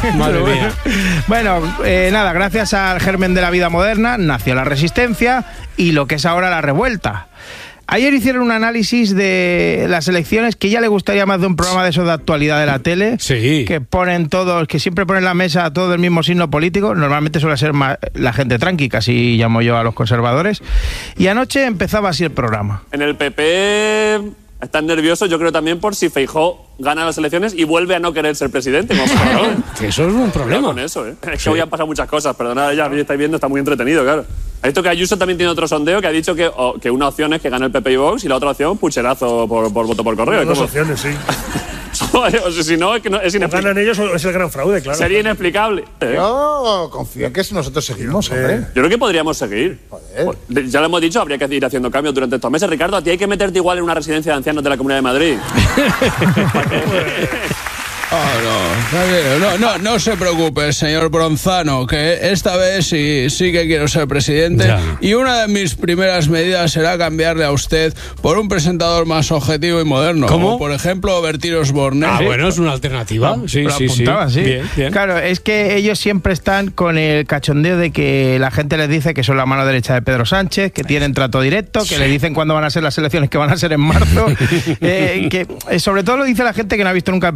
Madre mía. Bueno, nada, gracias al germen de la vida moderna nació la resistencia y lo que es ahora la revuelta. Ayer hicieron un análisis de las elecciones que ya le gustaría más de un programa de esos de actualidad de la tele. Sí. Que ponen todos, que siempre ponen la mesa todo el mismo signo político. Normalmente suele ser más la gente tranqui, casi llamo yo a los conservadores. Y anoche empezaba así el programa. En el PP están nerviosos, yo creo también por si Feijóo gana las elecciones y vuelve a no querer ser presidente. Que eso es un problema. Con eso, Es que hoy han pasado muchas cosas, perdonad, ya estáis viendo, está muy entretenido, claro. Ha visto que Ayuso también tiene otro sondeo que ha dicho que una opción es que gane el PP y Vox y la otra opción, pucherazo por voto por correo. Dos opciones, sí. O sea, si no, es que no, es inexplicable. ¿Ganan ellos o es el gran fraude, claro? Sería inexplicable. Yo confío en que si nosotros seguimos, hombre. Yo creo que podríamos seguir. Joder. Ya lo hemos dicho, habría que ir haciendo cambios durante estos meses. Ricardo, a ti hay que meterte igual en una residencia de ancianos de la Comunidad de Madrid. No se preocupe, señor Bronzano, que esta vez sí que quiero ser presidente. Ya. Y una de mis primeras medidas será cambiarle a usted por un presentador más objetivo y moderno. ¿Cómo? Como por ejemplo, Bertín Osborne. Bueno, es una alternativa. Sí. Lo apuntaba, sí. Bien. Claro, es que ellos siempre están con el cachondeo de que la gente les dice que son la mano derecha de Pedro Sánchez, que tienen trato directo, que le dicen cuándo van a ser las elecciones, que van a ser en marzo. Que sobre todo lo dice la gente que no ha visto nunca